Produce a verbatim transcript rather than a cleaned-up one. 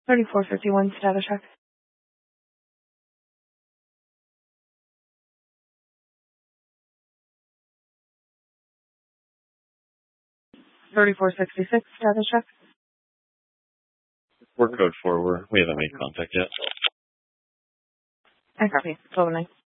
thirty-four fifty-one status check. thirty-four sixty-six status check. We're code four. We're, we haven't made contact yet. I copy. twelve oh nine.